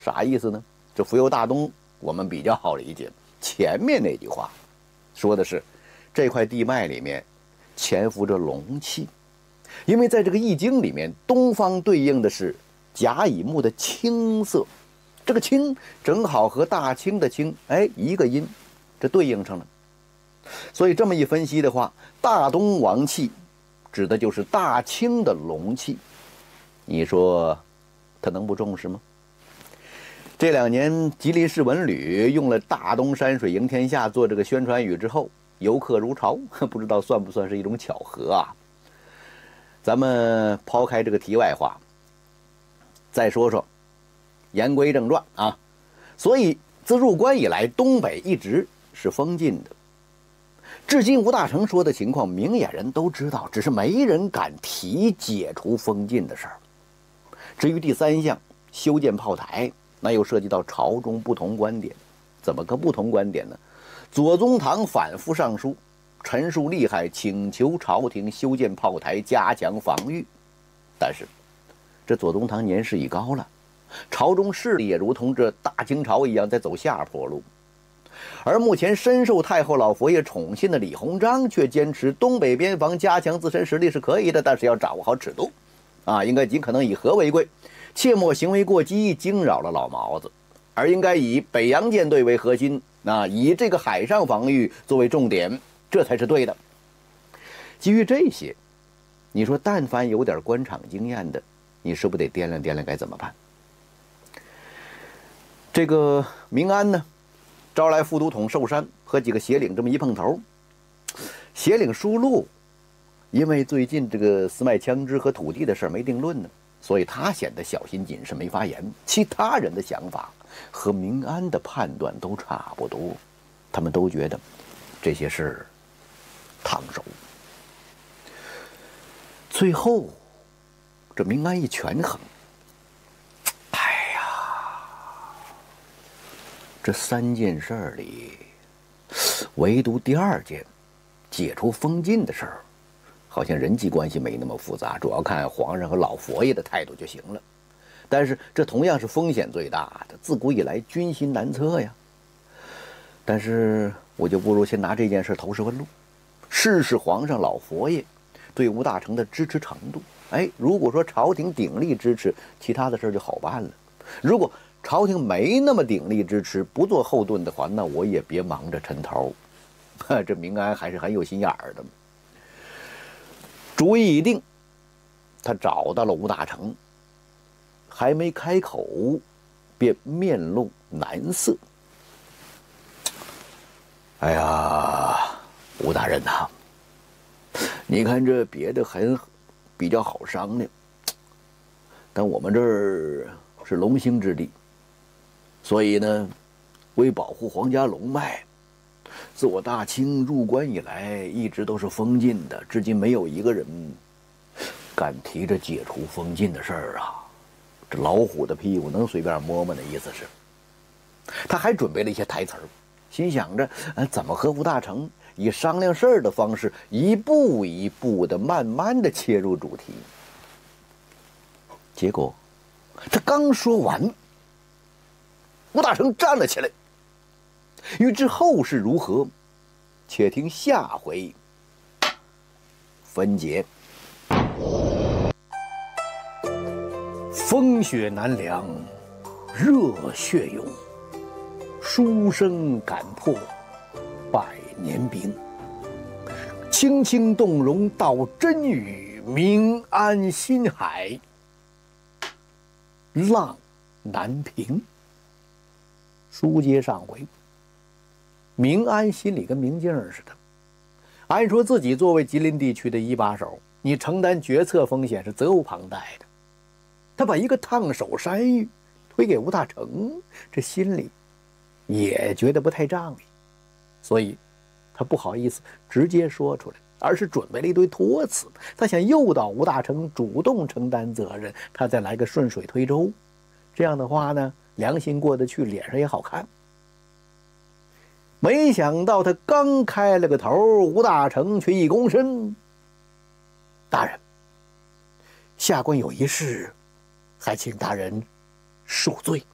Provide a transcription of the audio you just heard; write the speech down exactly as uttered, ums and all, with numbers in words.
啥意思呢？这浮游大东我们比较好理解，前面那句话说的是这块地脉里面潜伏着龙气，因为在这个易经里面，东方对应的是甲乙木的青色，这个青正好和大清的清，哎，一个音，这对应上了。所以这么一分析的话，大东王气指的就是大清的龙气，你说他能不重视吗？这两年吉林市文旅用了大东山水迎天下做这个宣传语之后，游客如潮，不知道算不算是一种巧合啊？咱们抛开这个题外话，再说说，言归正传啊。所以自入关以来，东北一直是封禁的。至今吴大成说的情况，明眼人都知道，只是没人敢提解除封禁的事儿。至于第三项，修建炮台，那又涉及到朝中不同观点。怎么个不同观点呢？左宗棠反复上书，陈述利害，请求朝廷修建炮台，加强防御。但是这左宗棠年事已高了，朝中势力也如同这大清朝一样在走下坡路。而目前深受太后老佛爷宠信的李鸿章却坚持东北边防加强自身实力是可以的，但是要掌握好尺度啊，应该尽可能以和为贵，切莫行为过激，惊扰了老毛子，而应该以北洋舰队为核心，那以这个海上防御作为重点，这才是对的。基于这些，你说但凡有点官场经验的，你是不是得掂量掂量该怎么办？这个明安呢，招来副都统寿山和几个协领这么一碰头，协领疏路，因为最近这个私卖枪支和土地的事没定论呢，所以他显得小心谨慎，没发言。其他人的想法和明安的判断都差不多，他们都觉得这些事烫手。最后，这明安一权衡，哎呀，这三件事里，唯独第二件解除封禁的事儿，好像人际关系没那么复杂，主要看皇上和老佛爷的态度就行了。但是这同样是风险最大的，自古以来军心难测呀。但是我就不如先拿这件事投石问路，试试皇上老佛爷对吴大成的支持程度。哎，如果说朝廷鼎力支持，其他的事就好办了；如果朝廷没那么鼎力支持，不做后盾的话，那我也别忙着抻头。这明安还是很有心眼儿的。主意已定，他找到了吴大成，还没开口，便面露难色。哎呀，吴大人呐、啊，你看这别的很比较好商量，但我们这儿是龙兴之地，所以呢，为保护皇家龙脉，自我大清入关以来，一直都是封禁的，至今没有一个人敢提着解除封禁的事儿啊！这老虎的屁股能随便摸摸的意思是。他还准备了一些台词儿，心想着，呃，怎么和吴大成以商量事儿的方式，一步一步的、慢慢的切入主题。结果，他刚说完，吴大成站了起来。欲知后事如何，且听下回分解。风雪难凉，热血涌，书生敢破百年冰。轻轻动容道真语，明安心海浪难平。书接上回，明安心里跟明镜似的。按说自己作为吉林地区的一把手，你承担决策风险是责无旁贷的。他把一个烫手山芋推给吴大成，这心里也觉得不太仗义，所以他不好意思直接说出来，而是准备了一堆托词。他想诱导吴大成主动承担责任，他再来个顺水推舟。这样的话呢，良心过得去，脸上也好看。没想到他刚开了个头，吴大成却一躬身：“大人，下官有一事，还请大人恕罪。”